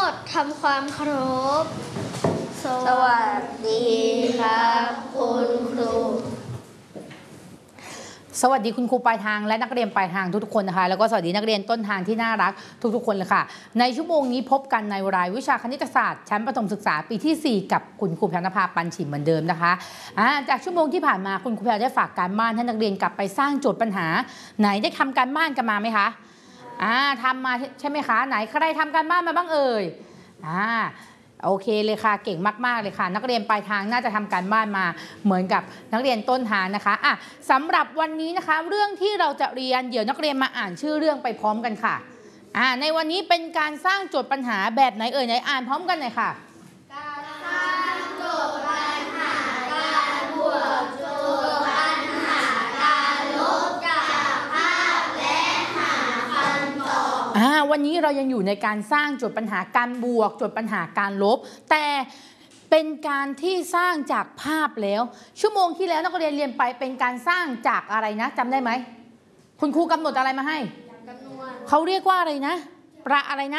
ดทำความเคารพสวัสดีครับคุณครูสวัสดีคุณครูปลายทางและนักเรียนปลายทางทุกๆคนนะคะแล้วก็สวัสดีนักเรียนต้นทางที่น่ารักทุกๆคนเลยค่ะในชั่วโมงนี้พบกันในรายวิชาคณิตศาสตร์ชั้นประถมศึกษาปีที่4กับคุณครูแพรวณภาปันฉิมเหมือนเดิมนะคะจากชั่วโมงที่ผ่านมาคุณครูแพรได้ฝากการบ้านให้นักเรียนกลับไปสร้างโจทย์ปัญหาไหนได้ทำการบ้านกันมาไหมคะทำมาใช่ไหมคะไหนใครทำการบ้านมาบ้างเอ่ยโอเคเลยค่ะเก่งมากๆเลยค่ะนักเรียนปลายทางน่าจะทำการบ้านมาเหมือนกับนักเรียนต้นทางนะคะสำหรับวันนี้นะคะเรื่องที่เราจะเรียนเดี๋ยวนักเรียนมาอ่านชื่อเรื่องไปพร้อมกันค่ะในวันนี้เป็นการสร้างโจทย์ปัญหาแบบไหนเอ่ยไหนอ่านพร้อมกันหน่อยค่ะการสร้างโจทย์ปัญหาการบวกโจทย์ปัญหาการลบจากภาพและหาคำตอบวันนี้เรายังอยู่ในการสร้างโจทย์ปัญหาการบวกโจทย์ปัญหาการลบแต่เป็นการที่สร้างจากภาพแล้วชั่วโมงที่แล้วนักเรียนเรียนไปเป็นการสร้างจากอะไรนะจำได้ไหมคุณครูกำหนดอะไรมาให้เขาเรียกว่าอะไรนะอะไรนะ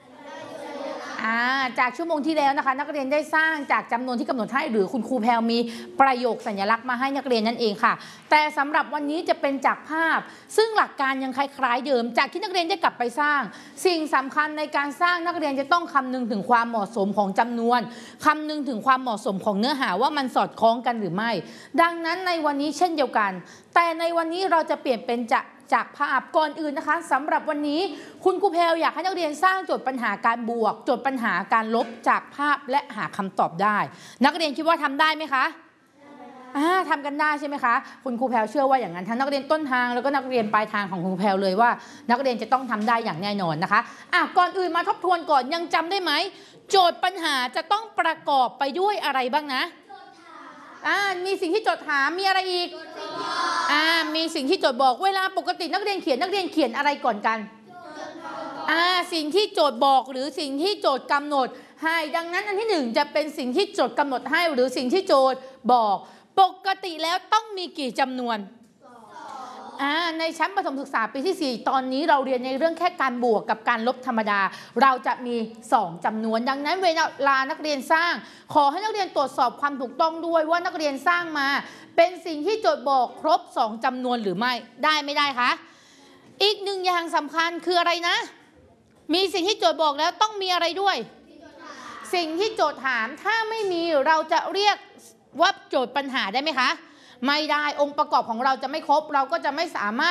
จากชั่วโมงที่แล้วนะคะนักเรียนได้สร้างจากจำนวนที่กำหนดให้หรือคุณครูแพรวมีประโยคสัญลักษณ์มาให้นักเรียนนั่นเองค่ะแต่สำหรับวันนี้จะเป็นจากภาพซึ่งหลักการยังคล้ายๆเดิมจากที่นักเรียนได้กลับไปสร้างสิ่งสำคัญในการสร้างนักเรียนจะต้องคำนึงถึงความเหมาะสมของจำนวนคำนึงถึงความเหมาะสมของเนื้อหาว่ามันสอดคล้องกันหรือไม่ดังนั้นในวันนี้เช่นเดียวกันแต่ในวันนี้เราจะเปลี่ยนเป็นจากภาพก่อนอื่นนะคะสำหรับวันนี้คุณครูแพรวอยากให้นักเรียนสร้างโจทย์ปัญหาการบวกโจทย์ปัญหาการลบจากภาพและหาคำตอบได้นักเรียนคิดว่าทำได้ไหมคะทำกันได้ใช่ไหมคะคุณครูแพรวเชื่อว่าอย่างนั้นทั้งนักเรียนต้นทางแล้วก็นักเรียนปลายทางของคุณครูแพรวเลยว่านักเรียนจะต้องทำได้อย่างแน่นอนนะคะก่อนอื่นมาทบทวนก่อนยังจำได้ไหมโจทย์ปัญหาจะต้องประกอบไปด้วยอะไรบ้างนะมีสิ่งที่โจทย์ถามมีอะไรอีกมีสิ่งที่โจทย์บอกเวลาปกตินักเรียนเขียนอะไรก่อนกันสิ่งที่โจทย์บอกหรือสิ่งที่โจทย์กำหนดให้ดังนั้นอันที่1จะเป็นสิ่งที่โจทย์กำหนดให้หรือสิ่งที่โจทย์บอกปกติแล้วต้องมีกี่จำนวนในชั้นประถมศึกษาปีที่4ตอนนี้เราเรียนในเรื่องแค่การบวกกับการลบธรรมดาเราจะมี2จำนวนดังนั้นเวลานักเรียนสร้างขอให้นักเรียนตรวจสอบความถูกต้องด้วยว่านักเรียนสร้างมาเป็นสิ่งที่โจทย์บอกครบ2จำนวนหรือไม่ได้คะอีกหนึ่งอย่างสำคัญคืออะไรนะมีสิ่งที่โจทย์บอกแล้วต้องมีอะไรด้วยสิ่งที่โจทย์ถามถ้าไม่มีเราจะเรียกว่าโจทย์ปัญหาได้ไหมคะไม่ได้องค์ประกอบของเราจะไม่ครบเราก็จะไม่สามารถ